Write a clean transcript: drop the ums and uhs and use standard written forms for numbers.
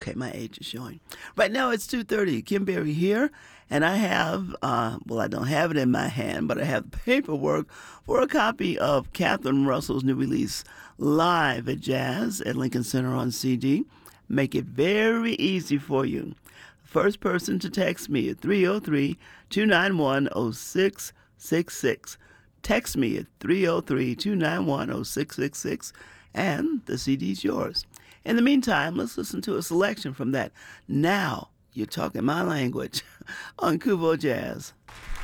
Okay, my age is showing. Right now it's 2:30. Kim Berry here, and I have, well, I don't have it in my hand, but I have the paperwork for a copy of Catherine Russell's new release, Live at Jazz at Lincoln Center on CD. Make it very easy for you. First person to text me at 303-291-0666. Text me at 303-291-0666, and the CD's yours. In the meantime, let's listen to a selection from that Now You're Talking My Language on Kubo Jazz.